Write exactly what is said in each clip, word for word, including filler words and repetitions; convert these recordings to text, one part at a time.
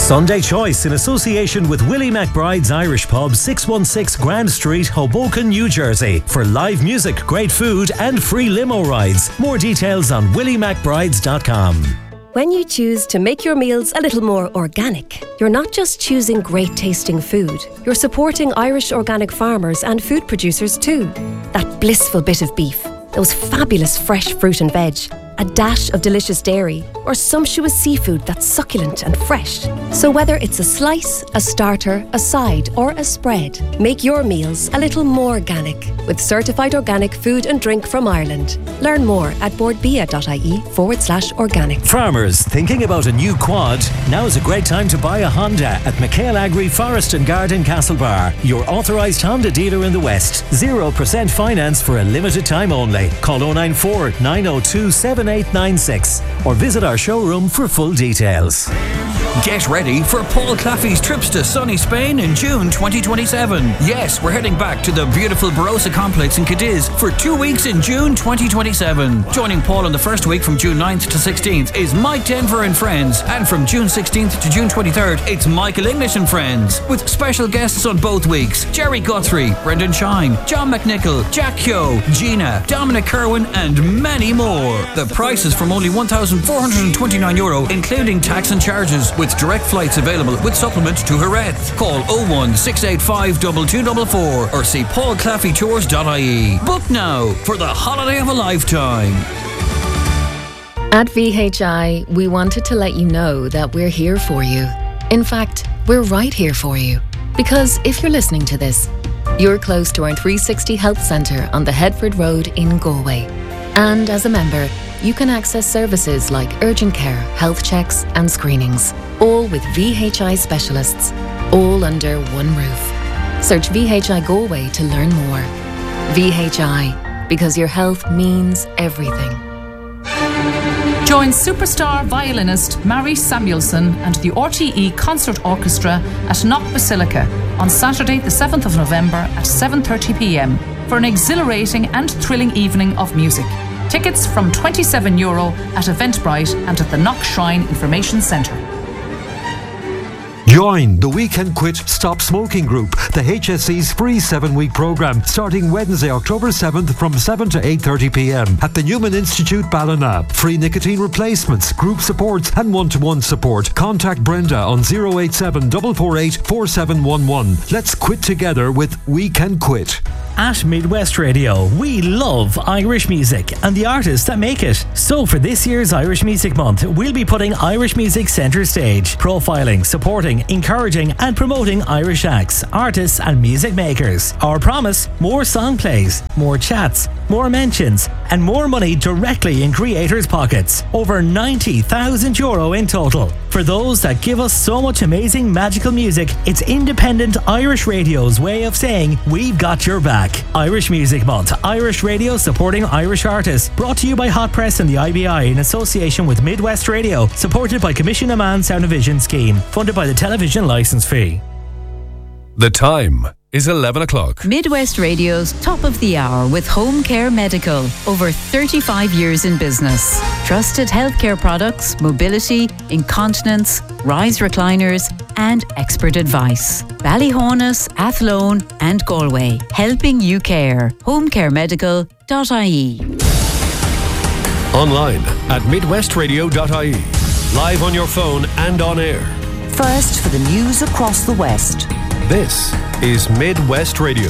Sunday Choice in association with Willie McBride's Irish Pub, six one six Grand Street, Hoboken, New Jersey, for live music, great food and free limo rides. More details on willie mcbrides dot com. When you choose to make your meals a little more organic, you're not just choosing great tasting food, you're supporting Irish organic farmers and food producers too. That blissful bit of beef, those fabulous fresh fruit and veg, a dash of delicious dairy, or sumptuous seafood that's succulent and fresh. So whether it's a slice, a starter, a side, or a spread, make your meals a little more organic with certified organic food and drink from Ireland. Learn more at boardbia.ie forward slash organic. Farmers thinking about a new quad? Now's a great time to buy a Honda at McHale Agri Forest and Garden Castlebar, your authorised Honda dealer in the West. zero percent finance for a limited time only. Call oh nine four, nine oh two, seven eight nine six or visit our showroom for full details. Get ready for Paul Claffey's trips to sunny Spain in June twenty twenty-seven. Yes, we're heading back to the beautiful Barossa complex in Cadiz for two weeks in June twenty twenty-seven. Joining Paul in the first week from June ninth to sixteenth is Mike Denver and Friends, and from June sixteenth to June twenty-third it's Michael English and Friends, with special guests on both weeks: Jerry Guthrie, Brendan Shine, John McNichol, Jack Kyo, Gina, Dominic Kerwin and many more. The price is from only one thousand four hundred twenty-nine euro including tax and charges, with direct flights available with supplement to Jerez. Call oh one, six eight five, two two four four or see paul claffey tours dot I E. Book now for the holiday of a lifetime. At V H I, we wanted to let you know that we're here for you. In fact, we're right here for you. Because if you're listening to this, you're close to our three sixty Health Centre on the Headford Road in Galway. And as a member, you can access services like urgent care, health checks and screenings, all with V H I specialists, all under one roof. Search V H I Galway to learn more. V H I, because your health means everything. Join superstar violinist Mary Samuelson and the R T E Concert Orchestra at Knock Basilica on Saturday the seventh of November at seven thirty p m for an exhilarating and thrilling evening of music. Tickets from twenty-seven euro at Eventbrite and at the Knock Shrine Information Centre. Join the We Can Quit Stop Smoking Group, the H S E's free seven-week programme, starting Wednesday, October seventh from seven to eight thirty p m at the Newman Institute, Ballina. Free nicotine replacements, group supports and one-to-one support. Contact Brenda on oh eight seven, four four eight, four seven one one. Let's quit together with We Can Quit. At Midwest Radio, we love Irish music and the artists that make it. So for this year's Irish Music Month, we'll be putting Irish music centre stage, profiling, supporting, encouraging and promoting Irish acts, artists and music makers. Our promise: more song plays, more chats, more mentions and more money directly in creators' pockets. Over ninety thousand euro in total. For those that give us so much amazing magical music, it's independent Irish radio's way of saying we've got your back. Irish Music Month, Irish Radio supporting Irish artists. Brought to you by Hot Press and the I B I in association with Midwest Radio. Supported by Commission Amman Sound-o-Vision Scheme. Funded by the television licence fee. The time is eleven o'clock. Midwest Radio's Top of the Hour with Home Care Medical. Over thirty-five years in business. Trusted healthcare products, mobility, incontinence, rise recliners and expert advice. Ballyhonus, Athlone and Galway. Helping you care. home care medical dot I E. Online at midwest radio dot I E. Live on your phone and on air. First for the news across the West. This is Midwest Radio.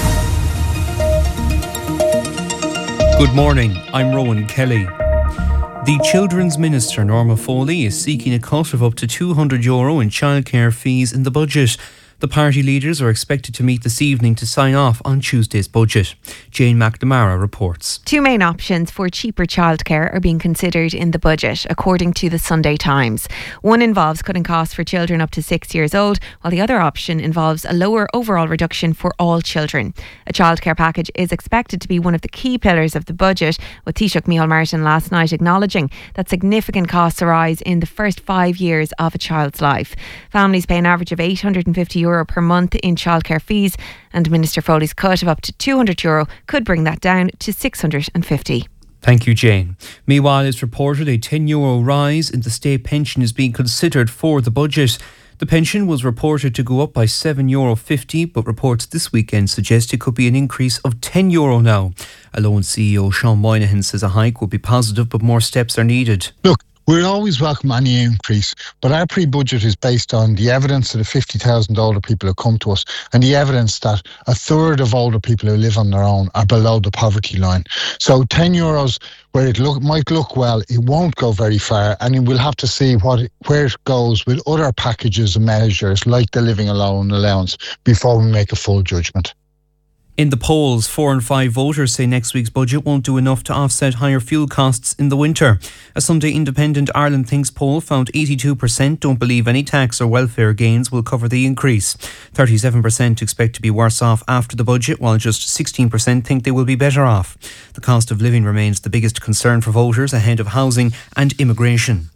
Good morning, I'm Rowan Kelly. The Children's Minister, Norma Foley, is seeking a cut of up to two hundred euro in childcare fees in the budget. The party leaders are expected to meet this evening to sign off on Tuesday's budget. Jane McNamara reports. Two main options for cheaper childcare are being considered in the budget, according to the Sunday Times. One involves cutting costs for children up to six years old, while the other option involves a lower overall reduction for all children. A childcare package is expected to be one of the key pillars of the budget, with Taoiseach Micheál Martin last night acknowledging that significant costs arise in the first five years of a child's life. Families pay an average of eight hundred fifty euro per month in childcare fees, and Minister Foley's cut of up to two hundred euro could bring that down to six hundred fifty. Thank you, Jane. Meanwhile, it's reported a ten euro rise in the state pension is being considered for the budget. The pension was reported to go up by seven euro fifty, but reports this weekend suggest it could be an increase of ten euro now. Alone C E O Sean Moynihan says a hike would be positive, but more steps are needed. Look, we'll always welcome any increase, but our pre-budget is based on the evidence that the fifty thousand older people who come to us and the evidence that a third of older people who live on their own are below the poverty line. So ten euros, where it look, might look well, it won't go very far, and we'll have to see what it, where it goes with other packages and measures like the living alone allowance before we make a full judgment. In the polls, four in five voters say next week's budget won't do enough to offset higher fuel costs in the winter. A Sunday Independent Ireland Thinks poll found eighty-two percent don't believe any tax or welfare gains will cover the increase. thirty-seven percent expect to be worse off after the budget, while just sixteen percent think they will be better off. The cost of living remains the biggest concern for voters, ahead of housing and immigration.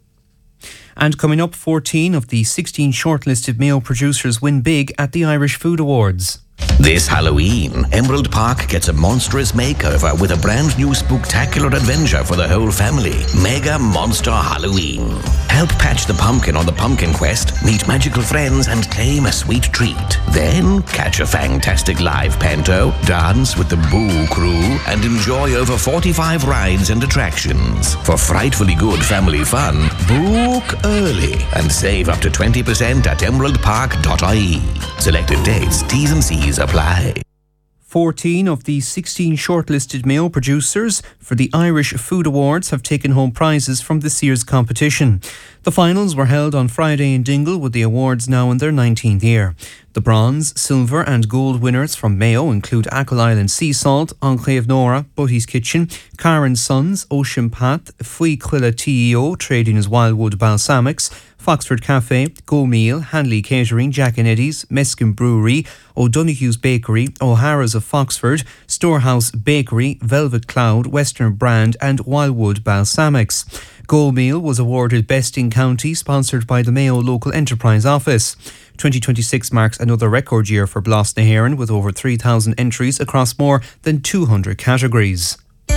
And coming up, fourteen of the sixteen shortlisted Mayo producers win big at the Irish Food Awards. This Halloween, Emerald Park gets a monstrous makeover with a brand new spooktacular adventure for the whole family. Mega Monster Halloween. Help patch the pumpkin on the pumpkin quest, meet magical friends and claim a sweet treat. Then catch a fantastic live panto, dance with the Boo Crew and enjoy over forty-five rides and attractions. For frightfully good family fun, book early and save up to twenty percent at emerald park dot I E. Selected dates, T's and C's apply. fourteen of the sixteen shortlisted Mayo producers for the Irish Food Awards have taken home prizes from this year's competition. The finals were held on Friday in Dingle, with the awards now in their nineteenth year. The bronze, silver and gold winners from Mayo include Achill Island Sea Salt, Enclave Nora, Butty's Kitchen, Karen Sons, Ocean Path, Fui Quilla T E O, trading as Wildwood Balsamics, Foxford Cafe, Go Meal, Hanley Catering, Jack and Eddie's, Meskin Brewery, O'Donoghue's Bakery, O'Hara's of Foxford, Storehouse Bakery, Velvet Cloud, Western Brand and Wildwood Balsamics. Go Meal was awarded Best in County, sponsored by the Mayo Local Enterprise Office. twenty twenty-six marks another record year for Blas na HÉireann, with over three thousand entries across more than two hundred categories.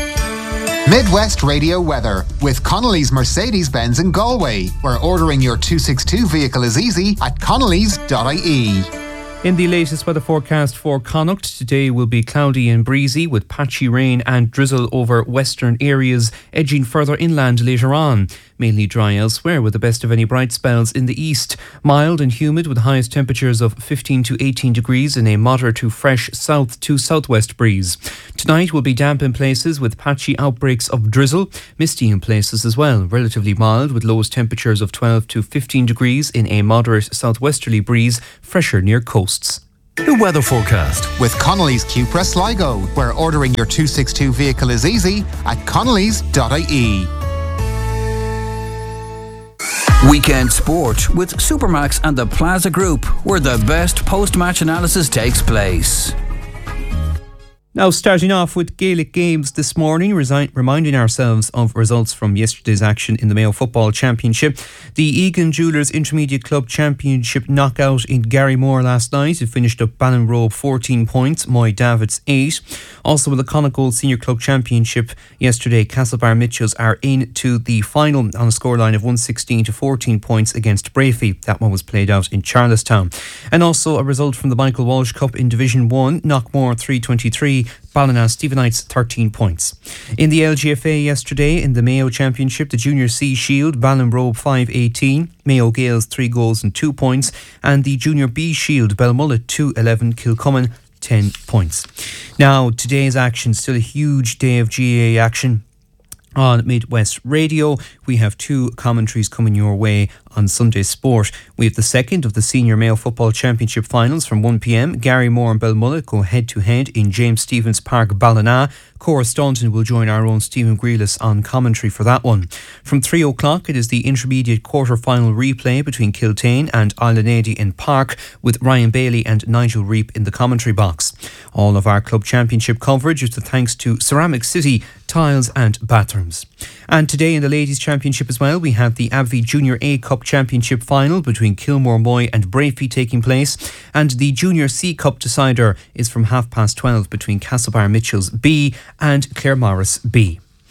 Midwest Radio weather with Connolly's Mercedes-Benz in Galway, where ordering your two sixty-two vehicle is easy at connellys dot I E. In the latest weather forecast for Connacht, today will be cloudy and breezy with patchy rain and drizzle over western areas, edging further inland later on. Mainly dry elsewhere, with the best of any bright spells in the east. Mild and humid with highest temperatures of fifteen to eighteen degrees and a moderate to fresh south to southwest breeze. Tonight will be damp in places with patchy outbreaks of drizzle, misty in places as well. Relatively mild with lowest temperatures of twelve to fifteen degrees in a moderate southwesterly breeze, fresher near coasts. The weather forecast with Connolly's Cupra Sligo, where ordering your two sixty-two vehicle is easy at connellys dot I E. Weekend sport with Supermax and the Plaza Group, where the best post-match analysis takes place. Now, starting off with Gaelic games this morning, resi- reminding ourselves of results from yesterday's action in the Mayo Football Championship. The Egan Jewellers Intermediate Club Championship knockout in Garrymore last night. It finished up Ballinrobe fourteen points, Moy Davids eight. Also in the Connacht Senior Club Championship yesterday, Castlebar Mitchells are into the final on a scoreline of one sixteen to fourteen points against Brafey. That one was played out in Charlestown. And also a result from the Michael Walsh Cup in Division one, Knockmore three twenty-three, Ballina Stephenites thirteen points. In the L G F A yesterday, in the Mayo Championship, the Junior C Shield, Ballinrobe five eighteen, Mayo Gales three goals and two points, and the Junior B Shield, Belmullet two eleven, Kilcummin ten points. Now, today's action, still a huge day of G A A action on Midwest Radio. We have two commentaries coming your way on Sunday Sport. We have the second of the Senior Mayo Football Championship finals from one p.m. Garrymore and Belmullet go head to head in James Stephens Park, Ballina. Cora Staunton will join our own Stephen Grealis on commentary for that one. From three o'clock, it is the intermediate quarter-final replay between Kiltane and Islanady in Park, with Ryan Bailey and Nigel Reap in the commentary box. All of our club championship coverage is thanks to Ceramic City Tiles and Bathrooms. And today in the Ladies' Championship as well, we have the Abbey Junior A Cup Championship final between Kilmore Moy and Brafey taking place, and the Junior C Cup decider is from half past twelve between Castlebar Mitchells B and Claremorris B.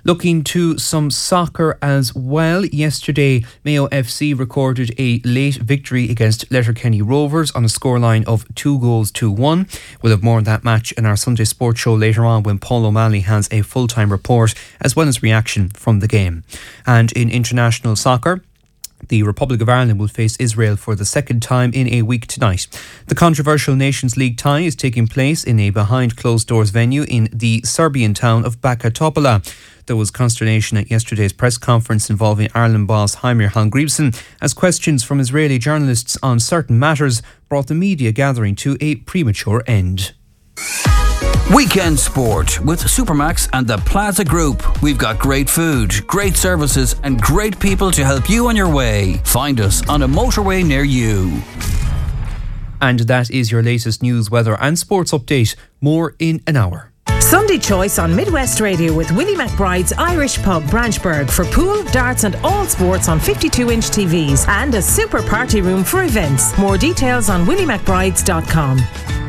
Looking to some soccer as well. Yesterday, Mayo F C recorded a late victory against Letterkenny Rovers on a scoreline of two goals to one. We'll have more on that match in our Sunday Sports Show later on when Paul O'Malley has a full-time report as well as reaction from the game. And in international soccer, the Republic of Ireland will face Israel for the second time in a week tonight. The controversial Nations League tie is taking place in a behind-closed-doors venue in the Serbian town of Baka Topola. There was consternation at yesterday's press conference involving Ireland boss Heimir Hallgrímsson as questions from Israeli journalists on certain matters brought the media gathering to a premature end. Weekend sport with Supermax and the Plaza Group. We've got great food, great services and great people to help you on your way. Find us on a motorway near you. And that is your latest news, weather and sports update. More in an hour. Sunday Choice on Midwest Radio with Willie McBride's Irish Pub Branchburg for pool, darts and all sports on fifty-two inch T Vs and a super party room for events. More details on willie mcbrides dot com.